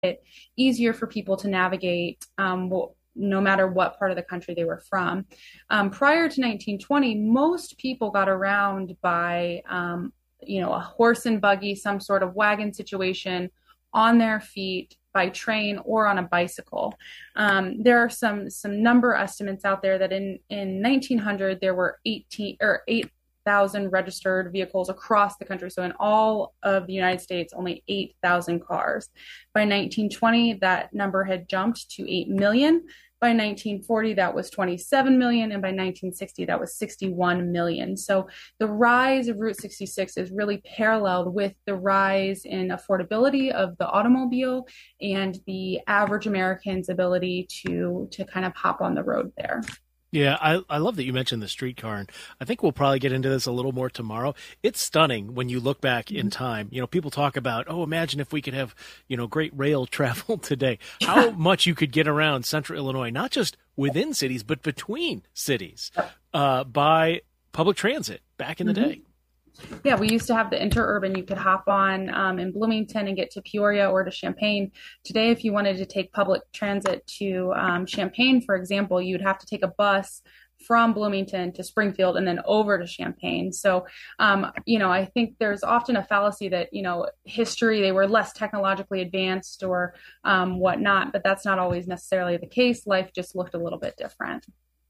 it easier for people to navigate. No matter what part of the country they were from. Prior to 1920, most people got around by, a horse and buggy, some sort of wagon situation, on their feet, by train, or on a bicycle. There are some number estimates out there that in 1900 there were 8,000 registered vehicles across the country. So in all of the United States, only 8,000 cars. By 1920, that number had jumped to 8 million. By 1940, that was 27 million. And by 1960, that was 61 million. So the rise of Route 66 is really paralleled with the rise in affordability of the automobile and the average American's ability to kind of hop on the road there. Yeah, I love that you mentioned the streetcar, and I think we'll probably get into this a little more tomorrow. It's stunning when you look back in time. People talk about, oh, imagine if we could have, great rail travel today. How much you could get around central Illinois, not just within cities, but between cities by public transit back in the day. Yeah, we used to have the interurban. You could hop on in Bloomington and get to Peoria or to Champaign. Today, if you wanted to take public transit to Champaign, for example, you'd have to take a bus from Bloomington to Springfield and then over to Champaign. So, I think there's often a fallacy that, history, they were less technologically advanced or whatnot, but that's not always necessarily the case. Life just looked a little bit different.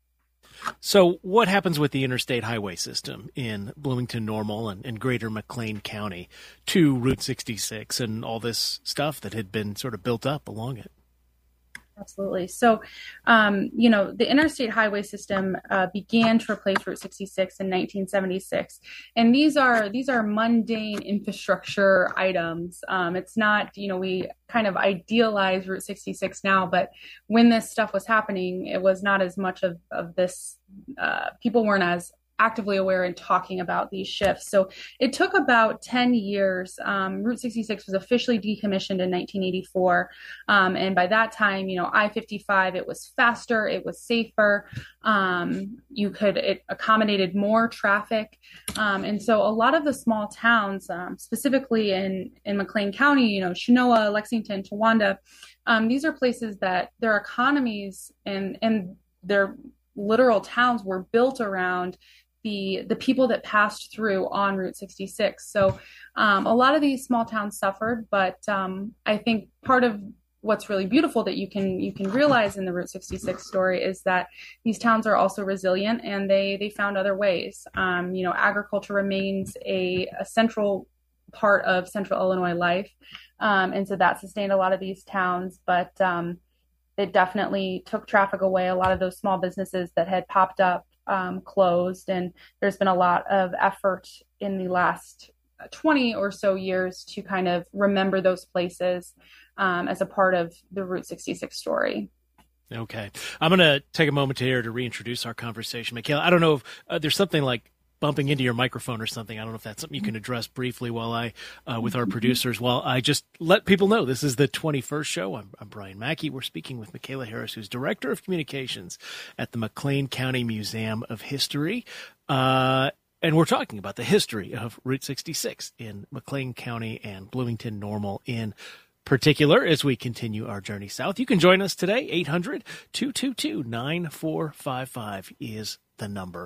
So what happens with the interstate highway system in Bloomington, Normal, and greater McLean County to Route 66 and all this stuff that had been sort of built up along it? Absolutely. So, the interstate highway system began to replace Route 66 in 1976, and these are mundane infrastructure items. It's not, we kind of idealize Route 66 now, but when this stuff was happening, it was not as much of this. People weren't as actively aware and talking about these shifts. So it took about 10 years. Route 66 was officially decommissioned in 1984. And by that time, I-55, it was faster, it was safer. It accommodated more traffic. And so a lot of the small towns, specifically in McLean County, Chenoa, Lexington, Towanda, these are places that their economies and their literal towns were built around the people that passed through on Route 66. So a lot of these small towns suffered, but I think part of what's really beautiful that you can realize in the Route 66 story is that these towns are also resilient and they found other ways. Agriculture remains a central part of central Illinois life. And so that sustained a lot of these towns, but it definitely took traffic away. A lot of those small businesses that had popped up closed, and there's been a lot of effort in the last 20 or so years to kind of remember those places as a part of the Route 66 story. Okay. I'm going to take a moment here to reintroduce our conversation. Michaela, I don't know if there's something like bumping into your microphone or something. I don't know if that's something you can address briefly while with our producers, while I just let people know this is the 21st show. I'm Brian Mackey. We're speaking with Michaela Harris, who's Director of Communications at the McLean County Museum of History. And we're talking about the history of Route 66 in McLean County and Bloomington Normal in particular as we continue our journey south. You can join us today. 800-222-9455 is the number.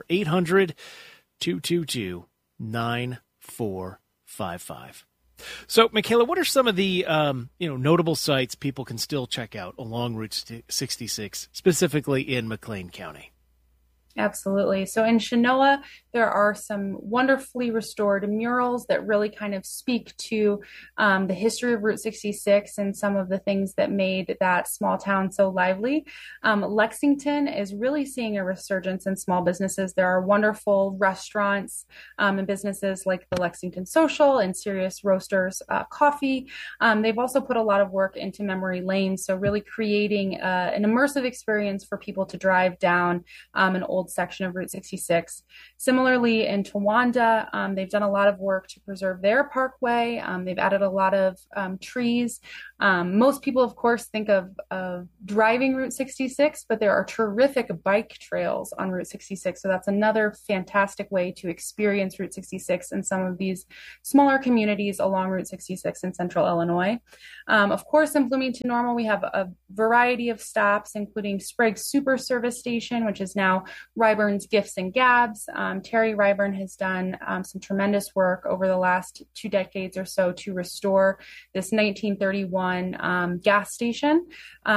800-222-9455. So, Michaela, what are some of the notable sites people can still check out along Route 66, specifically in McLean County? Absolutely. So in Chenoa, there are some wonderfully restored murals that really kind of speak to the history of Route 66 and some of the things that made that small town so lively. Lexington is really seeing a resurgence in small businesses. There are wonderful restaurants and businesses like the Lexington Social and Serious Roasters Coffee. They've also put a lot of work into memory lane, so really creating an immersive experience for people to drive down an old section of Route 66. Similarly, in Towanda, they've done a lot of work to preserve their parkway. They've added a lot of trees Most people, of course, think of driving Route 66, but there are terrific bike trails on Route 66. So that's another fantastic way to experience Route 66 in some of these smaller communities along Route 66 in central Illinois. Of course, in Bloomington Normal, we have a variety of stops, including Sprague's Super Service Station, which is now Ryburn's Gifts and Gabs. Terry Ryburn has done some tremendous work over the last 2 decades or so to restore this 1931 gas station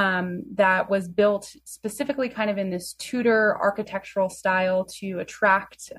that was built specifically kind of in this Tudor architectural style to attract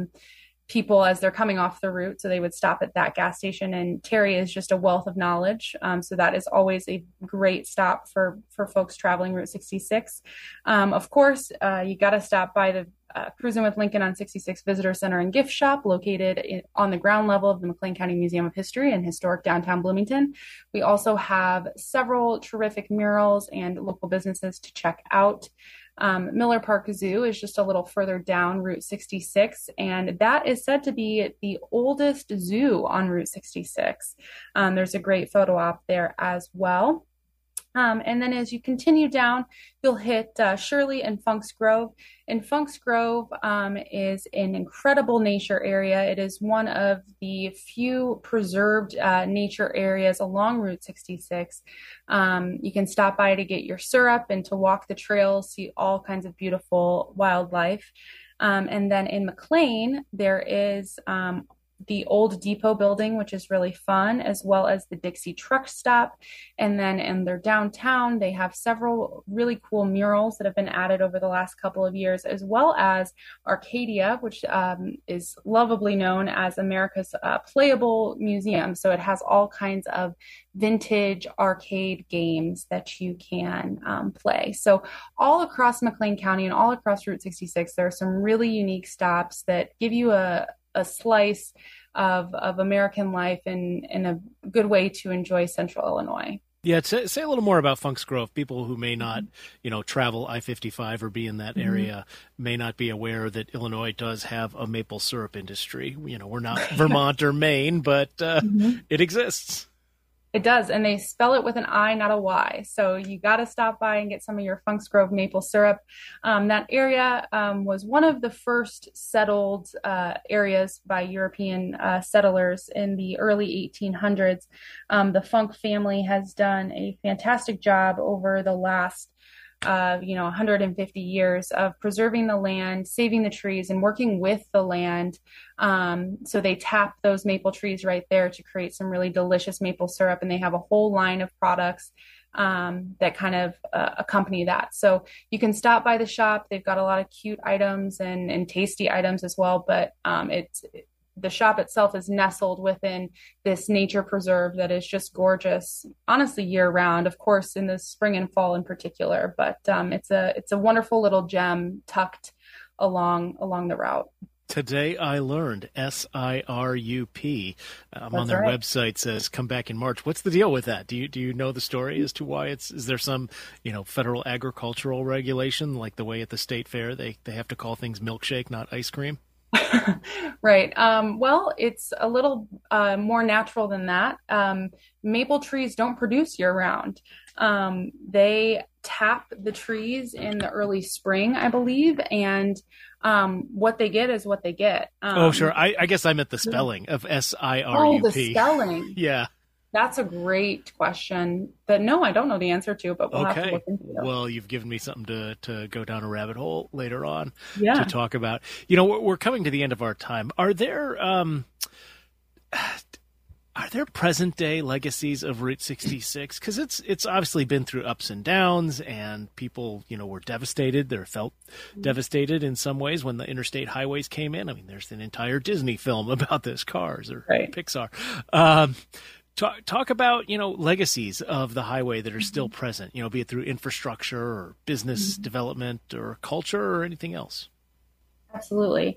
people as they're coming off the route. So they would stop at that gas station, and Terry is just a wealth of knowledge. So that is always a great stop for folks traveling Route 66. Of course, you got to stop by the Cruising with Lincoln on 66 Visitor Center and Gift Shop, located on the ground level of the McLean County Museum of History in historic downtown Bloomington. We also have several terrific murals and local businesses to check out. Miller Park Zoo is just a little further down Route 66, and that is said to be the oldest zoo on Route 66. There's a great photo op there as well. And then as you continue down, you'll hit Shirley and Funk's Grove. And Funk's Grove is an incredible nature area. It is one of the few preserved nature areas along Route 66. You can stop by to get your syrup and to walk the trails, see all kinds of beautiful wildlife. And then in McLean, there is the old depot building, which is really fun, as well as the Dixie truck stop. And then in their downtown, they have several really cool murals that have been added over the last couple of years, as well as Arcadia, which is lovably known as America's Playable Museum. So it has all kinds of vintage arcade games that you can play. So all across McLean County and all across Route 66, there are some really unique stops that give you a slice of American life and a good way to enjoy central Illinois. Yeah, say a little more about Funk's Grove. People who may not, travel I-55 or be in that area may not be aware that Illinois does have a maple syrup industry. We're not Vermont or Maine, but it exists. It does, and they spell it with an I, not a Y. So you got to stop by and get some of your Funk's Grove maple syrup. That area was one of the first settled areas by European settlers in the early 1800s. The Funk family has done a fantastic job over the last 150 years of preserving the land, saving the trees, and working with the land. So they tap those maple trees right there to create some really delicious maple syrup, and they have a whole line of products that kind of accompany that. So you can stop by the shop. They've got a lot of cute items and tasty items as well, but the shop itself is nestled within this nature preserve that is just gorgeous, honestly, year round, of course, in the spring and fall in particular. But it's a wonderful little gem tucked along the route. Today I learned SIRUP on their website says come back in March. What's the deal with that? Do you know the story as to why is there some, federal agricultural regulation like the way at the state fair they have to call things milkshake, not ice cream? Right. Well, it's a little more natural than that. Maple trees don't produce year round. They tap the trees in the early spring, I believe, and what they get is what they get. Sure. I guess I meant the spelling of SIRUP. Oh, the spelling. Yeah. That's a great question that no, I don't know the answer to, but we'll have to look into it. Well, you've given me something to go down a rabbit hole later on to talk about. We're coming to the end of our time. Are there present day legacies of Route 66? Because it's obviously been through ups and downs, and people were devastated. They felt devastated in some ways when the interstate highways came in. I mean, there's an entire Disney film about this, Cars or Pixar. Talk about, legacies of the highway that are still present, be it through infrastructure or business development or culture or anything else. Absolutely.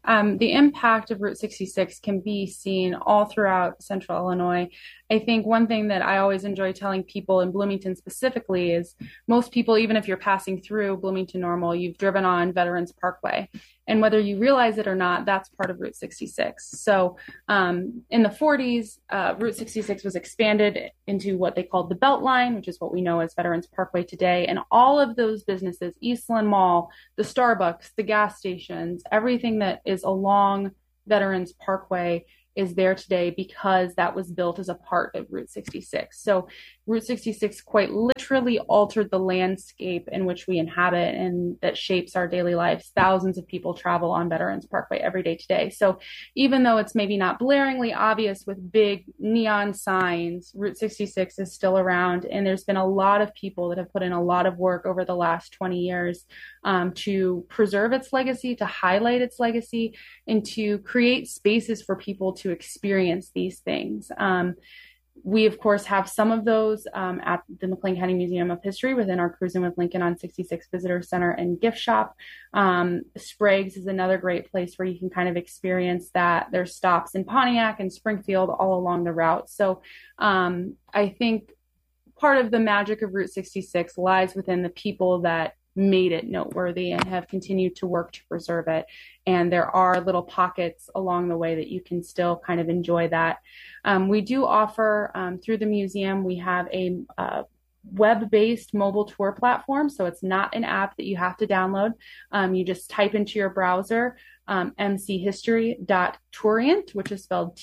The impact of Route 66 can be seen all throughout central Illinois. I think one thing that I always enjoy telling people in Bloomington specifically is most people, even if you're passing through Bloomington Normal, you've driven on Veterans Parkway. And whether you realize it or not, that's part of Route 66. So in the 40s, Route 66 was expanded into what they called the Beltline, which is what we know as Veterans Parkway today. And all of those businesses, Eastland Mall, the Starbucks, the gas stations, everything that is along Veterans Parkway is there today because that was built as a part of Route 66. So Route 66 quite literally altered the landscape in which we inhabit and that shapes our daily lives. Thousands of people travel on Veterans Parkway every day today. So even though it's maybe not blaringly obvious with big neon signs, Route 66 is still around. And there's been a lot of people that have put in a lot of work over the last 20 years to preserve its legacy, to highlight its legacy, and to create spaces for people to experience these things. We, of course, have some of those at the McLean County Museum of History within our Cruising with Lincoln on 66 Visitor Center and Gift Shop. Sprague's is another great place where you can kind of experience that. There's stops in Pontiac and Springfield all along the route. So I think part of the magic of Route 66 lies within the people that made it noteworthy and have continued to work to preserve it. And there are little pockets along the way that you can still kind of enjoy that. We do offer through the museum, we have a web-based mobile tour platform. So it's not an app that you have to download. You just type into your browser mchistory.tourient, which is spelled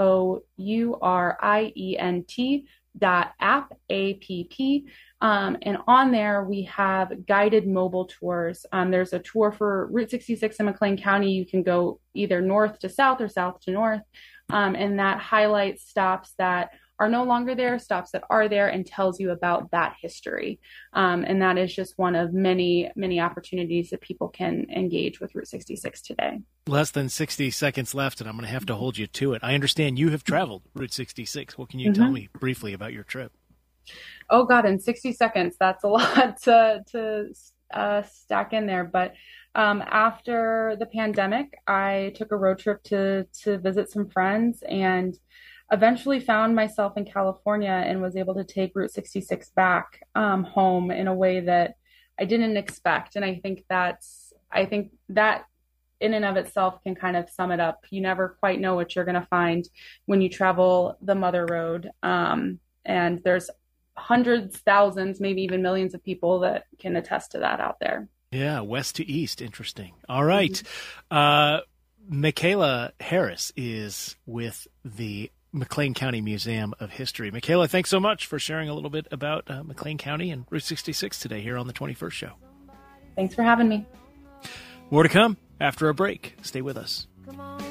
TOURIENT.app, A-P-P. And on there, we have guided mobile tours. There's a tour for Route 66 in McLean County. You can go either north to south or south to north. And that highlights stops that are no longer there, stops that are there, and tells you about that history. And that is just one of many, many opportunities that people can engage with Route 66 today. Less than 60 seconds left, and I'm going to have to hold you to it. I understand you have traveled Route 66. What can you tell me briefly about your trip? Oh, God, in 60 seconds, that's a lot to stack in there. But after the pandemic, I took a road trip to visit some friends and eventually found myself in California and was able to take Route 66 back home in a way that I didn't expect. And I think that in and of itself can kind of sum it up. You never quite know what you're going to find when you travel the Mother Road. And there's hundreds, thousands, maybe even millions of people that can attest to that out there. Yeah, west to east. Interesting. All right. Michaela Harris is with the McLean County Museum of History. Michaela, thanks so much for sharing a little bit about McLean County and Route 66 today here on the 21st Show. Thanks for having me. More to come after a break. Stay with us. Come on.